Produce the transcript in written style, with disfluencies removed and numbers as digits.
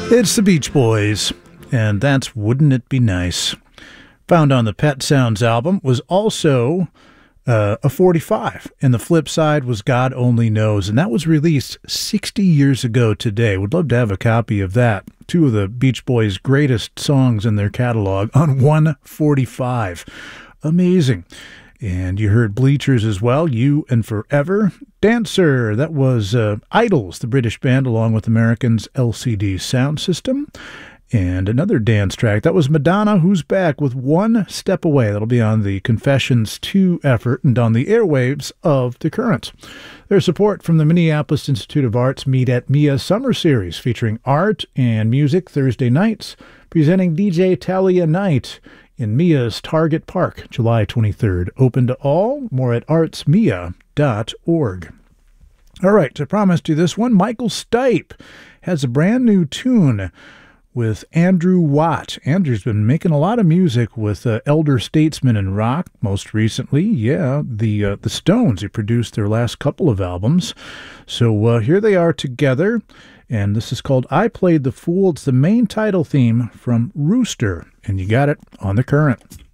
It's the Beach Boys, and that's Wouldn't It Be Nice. Found on the Pet Sounds album was also a 45, and the flip side was God Only Knows, and that was released 60 years ago today. Would love to have a copy of that. Two of the Beach Boys' greatest songs in their catalog on 145. Amazing. And you heard Bleachers as well, You and Forever. Dancer, that was Idols, the British band, along with Americans' LCD Sound System. And another dance track, that was Madonna, Who's Back, with One Step Away. That'll be on the Confessions 2 effort and on the airwaves of The Currents. There's support from the Minneapolis Institute of Art's Meet at Mia Summer Series, featuring art and music Thursday nights, presenting DJ Talia Knight in Mia's Target Park, July 23rd. Open to all. More at artsmia.org. All right, I promised you this one. Michael Stipe has a brand new tune with Andrew Watt. Andrew's been making a lot of music with elder statesmen in rock. Most recently, the Stones. He produced their last couple of albums. So here they are together, and this is called I Played the Fool. It's the main title theme from Rooster, and you got it on The Current.